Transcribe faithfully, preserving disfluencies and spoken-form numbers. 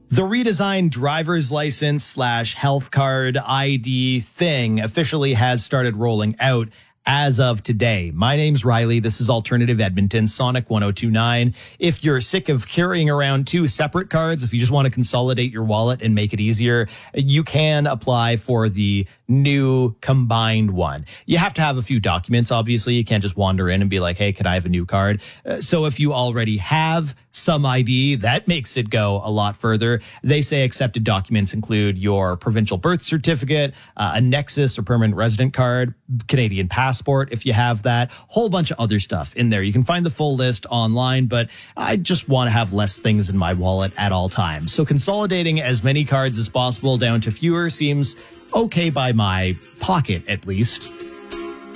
The redesigned driver's license slash health card I D thing officially has started rolling out as of today. My name's Riley. This is Alternative Edmonton, Sonic one oh two point nine. If you're sick of carrying around two separate cards, if you just want to consolidate your wallet and make it easier, you can apply for the new combined one. You have to have a few documents, obviously. You can't just wander in and be like, hey, can I have a new card? Uh, so if you already have some I D, that makes it go a lot further. They say accepted documents include your provincial birth certificate, uh, a Nexus or permanent resident card, Canadian passport if you have that, whole bunch of other stuff in there. You can find the full list online, but I just want to have less things in my wallet at all times. So consolidating as many cards as possible down to fewer seems okay by my pocket, at least.